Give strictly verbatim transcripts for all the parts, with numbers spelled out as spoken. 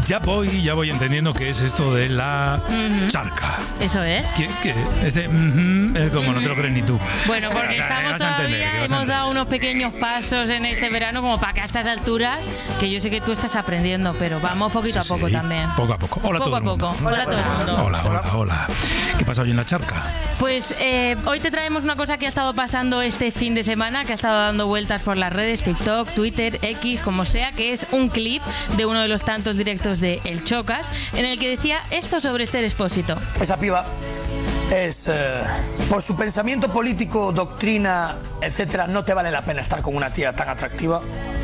Ya voy, ya voy entendiendo qué es esto de la uh-huh. charca. Eso es. ¿Qué, qué? Este, uh-huh, es como uh-huh. no te lo crees ni tú. Bueno, porque o sea, estamos todavía, entender, hemos dado unos pequeños pasos en este verano como para que a estas alturas, que yo sé que tú estás aprendiendo, pero vamos poquito sí, a poco sí. también. Poco a poco. Hola poco todo a el mundo. poco. Hola, hola a todo el mundo. Hola, hola, hola. ¿Qué pasa hoy en la charca? Pues eh, hoy te traemos una cosa que ha estado pasando este fin de semana, que ha estado dando vueltas por las redes, TikTok, Twitter, X, como sea, que es un clip de uno de los tantos directos de El Chocas, en el que decía esto sobre Esther Expósito. Esa piba es, eh, por su pensamiento político, doctrina, etcétera, no te vale la pena estar con una tía tan atractiva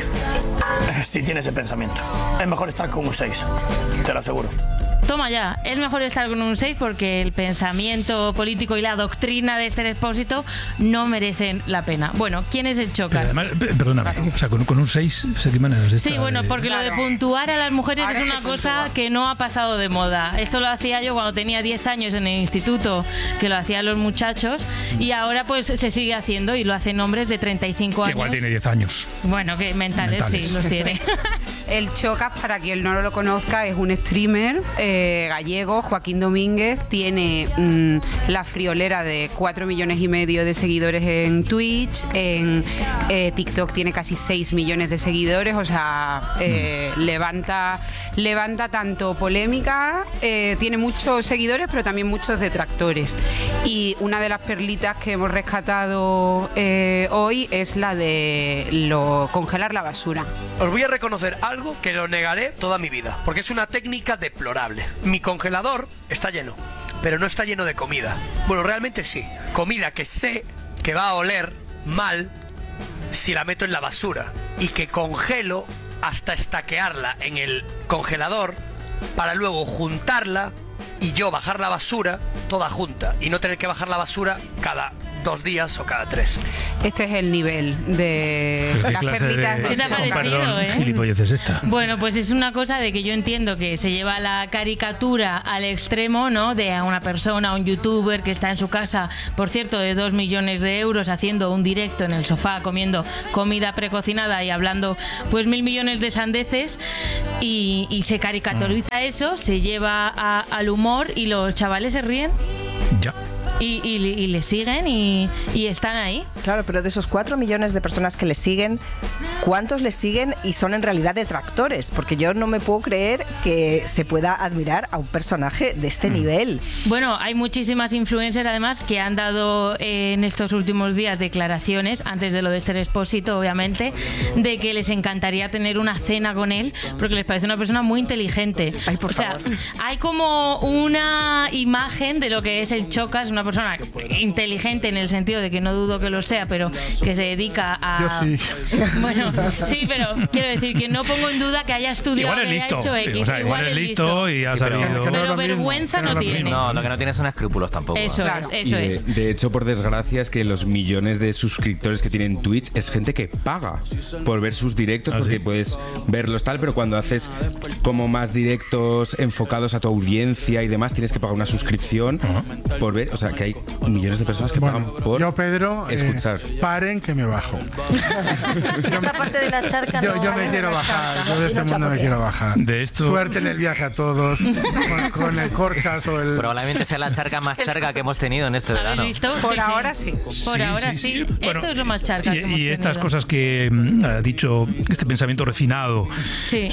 eh, si tienes ese pensamiento. Es mejor estar con un seis, te lo aseguro. Toma ya, es mejor estar con un seis porque el pensamiento político y la doctrina de Esther Expósito no merecen la pena. Bueno, ¿quién es El Chocas? Además, perdóname, o sea, con, con un seis, ¿qué manera es esta? Sí, bueno, porque claro. lo de puntuar a las mujeres Ahora es una cosa puntúa. que no ha pasado de moda. Esto lo hacía yo cuando tenía diez años en el instituto, que lo hacían los muchachos, y ahora pues se sigue haciendo y lo hacen hombres de treinta y cinco que años. igual tiene diez años. Bueno, que mentales, mentales. sí, los tiene. El Chocas, para quien no lo conozca, es un streamer eh, gallego, Joaquín Domínguez. Tiene mmm, la friolera de cuatro millones y medio de seguidores en Twitch. En eh, TikTok tiene casi seis millones de seguidores. O sea, eh, mm. levanta, levanta tanto polémica, eh, tiene muchos seguidores, pero también muchos detractores. Y una de las perlitas que hemos rescatado eh, hoy es la de lo, congelar la basura. Os voy a reconocer algo que lo negaré toda mi vida, porque es una técnica deplorable. Mi congelador está lleno, pero no está lleno de comida. Bueno, realmente sí. Comida que sé que va a oler mal si la meto en la basura y que congelo hasta estaquearla en el congelador para luego juntarla y yo bajar la basura toda junta y no tener que bajar la basura cada dos días o cada tres. Este es el nivel de las perlitas. ¿Qué te ha parecido, perdón, eh? gilipollez es esta. Bueno, pues es una cosa de que yo entiendo que se lleva la caricatura al extremo, ¿no? De una persona, un youtuber que está en su casa, por cierto, de dos millones de euros, haciendo un directo en el sofá, comiendo comida precocinada y hablando pues mil millones de sandeces, y, y se caricaturiza mm. eso, se lleva a, al humor y los chavales se ríen. Ya. Y, y, y le siguen y, y están ahí. Claro, pero de esos cuatro millones de personas que le siguen, ¿cuántos le siguen y son en realidad detractores? Porque yo no me puedo creer que se pueda admirar a un personaje de este mm. nivel. Bueno, hay muchísimas influencers además que han dado eh, en estos últimos días declaraciones, antes de lo de Esther Expósito obviamente, de que les encantaría tener una cena con él porque les parece una persona muy inteligente. Ay, por o sea, favor. hay como una imagen de lo que es El Chocas, una persona inteligente en el sentido de que no dudo que lo sea, pero que se dedica a... Yo sí. Bueno, sí, pero quiero decir que no pongo en duda que haya estudiado, igual es que listo. haya hecho X. O sea, igual, igual es listo, listo y ha sí, sabido... Pero, pero no vergüenza mismo, no, no tiene. No, lo que no tiene son escrúpulos tampoco. Eso Claro. es, eso y de, es. de hecho, por desgracia, es que los millones de suscriptores que tienen Twitch es gente que paga por ver sus directos, ¿Ah, porque sí? puedes verlos tal, pero cuando haces como más directos enfocados a tu audiencia y demás, tienes que pagar una suscripción uh-huh. por ver, o sea, que hay millones de personas que bueno, pagan por yo, Pedro, escuchar. Eh, paren que me bajo. yo Esta parte de la charca yo, no yo me quiero bajar, yo de este mundo me quiero bajar. De esto... Suerte en el viaje a todos, con, con el corchas o el... Probablemente sea la charca más charca que hemos tenido en este verano. ¿Habéis visto? Por Sí, ahora sí. sí. Por Sí, ahora sí, sí. sí. Bueno, Esto es lo más charca y, que hemos y estas tenido. cosas que mm, ha dicho, este pensamiento refinado Sí.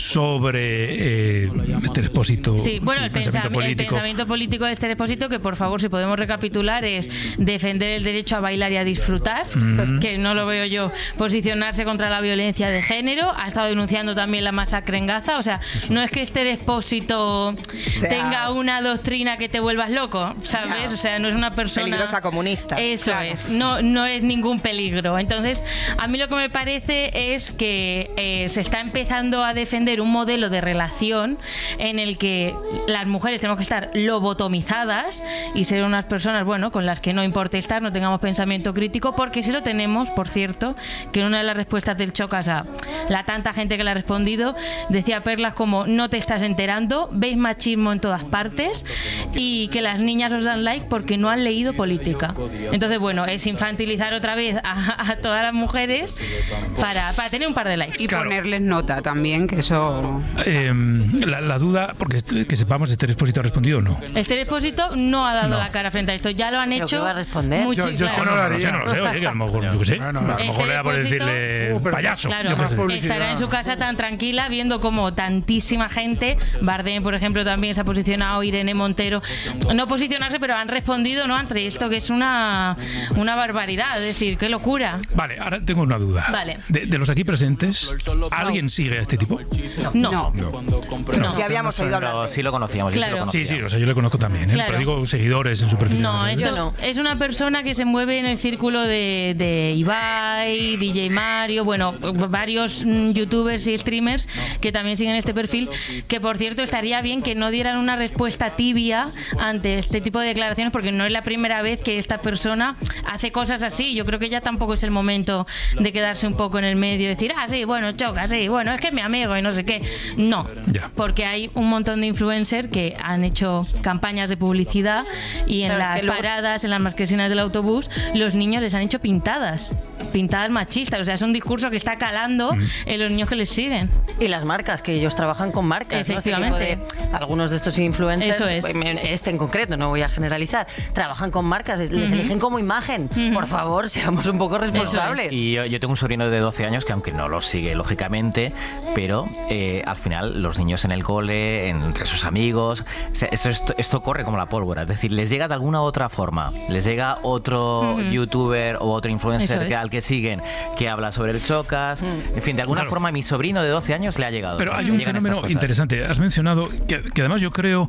sobre eh, Esther Expósito, Sí, bueno, el pensamiento pensamiento, político. el pensamiento político de Esther Expósito, que por favor, si podemos recapitular, es defender el derecho a bailar y a disfrutar, mm. que no lo veo yo, posicionarse contra la violencia de género, ha estado denunciando también la masacre en Gaza, o sea, no es que Esther Expósito O sea, tenga una doctrina que te vuelvas loco, ¿sabes? Ya. O sea, no es una persona... Peligrosa comunista. Eso Claro. es, no, no es ningún peligro. Entonces, a mí lo que me parece es que eh, se está empezando a defender un modelo de relación en el que las mujeres tenemos que estar lobotomizadas y ser unas personas, bueno, con las que no importe estar, no tengamos pensamiento crítico, porque si lo tenemos, por cierto, que en una de las respuestas del Chocas a la tanta gente que le ha respondido, decía perlas como: no te estás enterando, veis machismo en todas partes y que las niñas os dan like porque no han leído política. Entonces, bueno, es infantilizar otra vez a, a todas las mujeres para, para tener un par de likes. Y Claro. ponerles nota también, que eso... Eh, la, la duda, porque este- que sepamos, ¿este Expósito ha respondido o no? Este Expósito no ha dado No. la cara frente a esto, ya lo han ¿Pero hecho. qué va a responder? muchi- Yo- yo claro. no lo No haría. sé, no lo sé, oye, que a lo mejor, yo qué sé, No, no, a lo no. mejor le da por Este decirle Uh, pero- payaso. Claro, yo qué sé. publicidad. estará en su casa tan tranquila viendo como tantísima gente, Bardem, por ejemplo, también se ha posicionado, Irene Montero, no posicionarse, pero han respondido, ¿no?, ante esto, que es una, una barbaridad, es decir, qué locura. Vale, ahora tengo una duda. Vale. De, de los aquí presentes, ¿alguien sigue a este tipo? No, No. no. Ya habíamos oído hablar. Pero de sí lo conocíamos. yo Claro. sí lo conocía. Sí, sí, o sea, yo le conozco también, ¿eh? Claro. Pero digo seguidores en su perfil. No, de esto Yo no. es una persona que se mueve en el círculo de, de Ibai, D J Mario, bueno, varios mm, youtubers y streamers que también siguen este perfil, que por cierto estaría bien que no dieran una respuesta tibia ante este tipo de declaraciones, porque no es la primera vez que esta persona hace cosas así. Yo creo que ya tampoco es el momento de quedarse un poco en el medio y decir, ah, sí, bueno, choca, sí, bueno, es que es mi amigo y no sé qué. No, Ya. porque hay un montón de influencers que han hecho campañas de publicidad y en Claro, es las que luego- paradas, en las marquesinas del autobús, los niños les han hecho pintadas, pintadas machistas. O sea, es un discurso que está calando Mm. en los niños que les siguen. Y las marcas, que ellos trabajan con marcas. ¿no? Este Efectivamente. tipo de- algunos de estos influencers, Eso es. este en concreto, no voy a generalizar, trabajan con marcas, les Ujú. eligen como imagen. Ujú. Por favor, seamos un poco responsables. Y yo, yo tengo un sobrino de doce años que, aunque no lo sigue lógicamente, pero eh, al final los niños en el cole, entre sus amigos, o sea, eso, esto, esto corre como la pólvora. Es decir, les llega de alguna u otra forma. Les llega otro Ujú. youtuber o otro Eso influencer es. que, al que siguen que habla sobre el Chocas. En fin, de alguna Claro. forma a mi sobrino de doce años le ha llegado. Pero hay Le un llegan estas fenómeno cosas. interesante. Has mencionado que, que además yo creo,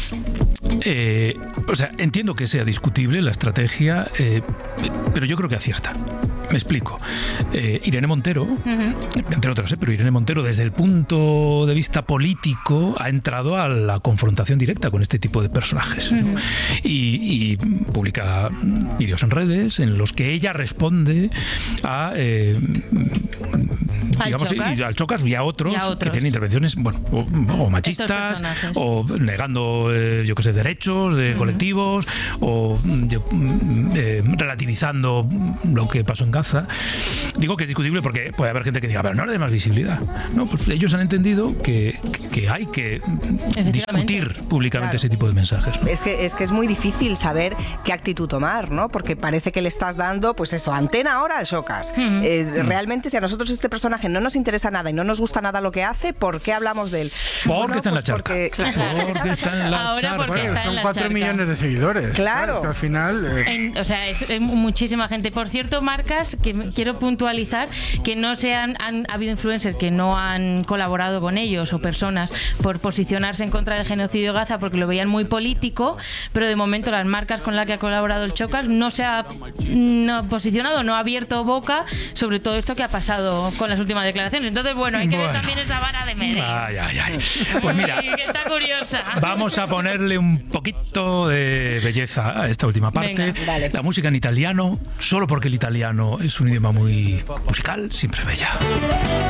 eh, o sea, entiendo que sea discutible la estrategia, eh, pero yo creo que acierta. Me explico. Eh, Irene Montero, entre otras, eh, pero Irene Montero, desde el punto de vista político, ha entrado a la confrontación directa con este tipo de personajes, ¿no? y, y publica vídeos en redes en los que ella responde a eh, Al digamos, Chocas. y al Chocas y a otros, Y a que otros. tienen intervenciones, bueno, o, o machistas, personajes. o negando, eh, yo qué sé, derechos de colectivos, o mm, yo, mm, eh, relativizando lo que pasó en Gaza. Digo que es discutible porque puede haber gente que diga, pero no le dé más visibilidad. No, pues ellos han entendido que, que hay que discutir públicamente Claro. ese tipo de mensajes, ¿no? Es que, es que es muy difícil saber qué actitud tomar, ¿no? Porque parece que le estás dando, pues eso, antena ahora al Chocas. Ujú. Eh, realmente, si a nosotros este personaje no nos interesa nada y no nos gusta nada lo que hace, ¿por qué hablamos de él? Porque Bueno, está en la pues charca. porque- claro, Porque está en la Ahora charca. porque Bueno, está en son la cuatro charca. millones de seguidores. Claro. Es que al final... eh, En- o sea, es, es muchísima gente. Por cierto, marcas que m- quiero puntualizar que no se han, han ha habido influencers que no han colaborado con ellos, o personas por posicionarse en contra del genocidio de Gaza porque lo veían muy político, pero de momento las marcas con las que ha colaborado el Chocas no se ha no, posicionado, no ha abierto boca sobre todo esto que ha pasado con las últimas declaraciones. Entonces, bueno, hay que ver Bueno. también esa vara de medir. Ay, ay, ay. Pues mira, Sí, que está curiosa. vamos a ponerle un poquito de belleza a esta última parte. Venga. Vale. La música en italiano, solo porque el italiano es un idioma muy musical, siempre es bella.